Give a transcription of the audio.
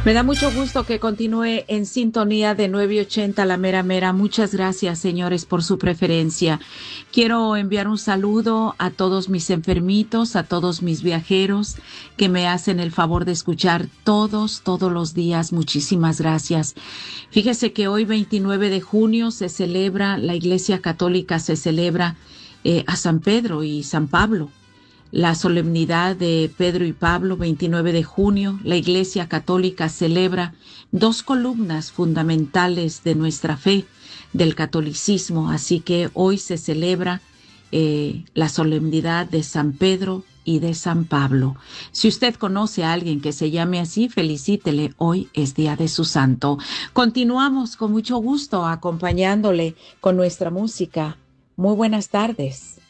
Me da mucho gusto que continúe en sintonía de 980 La Mera Mera. Muchas gracias, señores, por su preferencia. Quiero enviar un saludo a todos mis enfermitos, a todos mis viajeros que me hacen el favor de escuchar todos los días. Muchísimas gracias. Fíjese que hoy, 29 de junio, la Iglesia Católica se celebra a San Pedro y San Pablo. La solemnidad de Pedro y Pablo, 29 de junio, la Iglesia Católica celebra dos columnas fundamentales de nuestra fe, del catolicismo. Así que hoy se celebra la solemnidad de San Pedro y de San Pablo. Si usted conoce a alguien que se llame así, felicítele. Hoy es día de su santo. Continuamos con mucho gusto acompañándole con nuestra música. Muy buenas tardes.